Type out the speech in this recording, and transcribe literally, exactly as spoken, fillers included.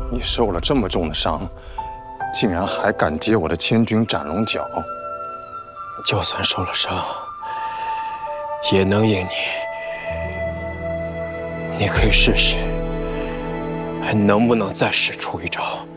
你受了这么重的伤，竟然还敢接我的千钧斩龙脚！ 就算受了伤，也能赢你。你可以试试，还能不能再使出一招？